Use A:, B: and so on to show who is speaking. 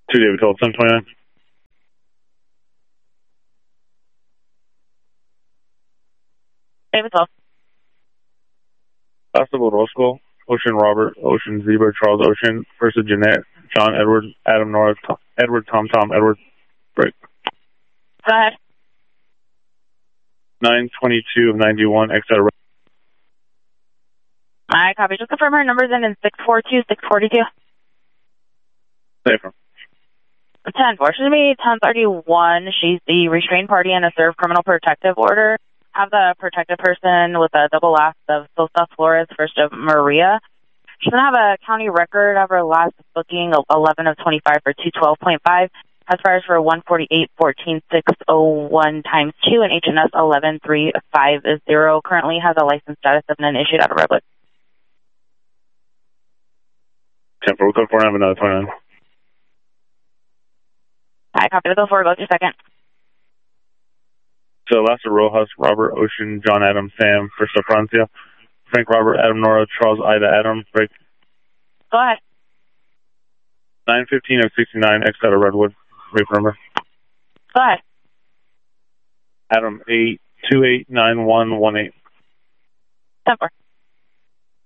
A: 2 David Hill, 729.
B: David Hill.
A: Possible Roscoe, Ocean Robert, Ocean Zebra, Charles Ocean, versus Jeanette, John Edward, Adam Nora, Edward Tom Tom, Edward Break.
B: Go ahead.
A: 922 of 91, X out of
B: I copy. Just confirm her numbers in 642, 642.
A: Safer.
B: 10-4. Should be 1031. She's the restrained party in a served criminal protective order. Have the protected person with a double last of Sosa Flores, first of Maria. She's going to have a county record of her last booking of 11 of 25 for 212.5. As far as for 148-14-601 times 2 and HNS 11350. Currently has a license status of none issued out of Redwood.
A: 10-4, we'll go for have another 29.
B: I copy. Go forward. Go to second.
A: So Lassa Rojas, Robert Ocean, John Adam, Sam, First of Francia, Frank Robert, Adam Nora, Charles Ida Adam, Break.
B: Go ahead.
A: 915 of 69, X out of Redwood. Wait for number.
B: Go ahead.
A: Adam 8289118.
B: 10-4.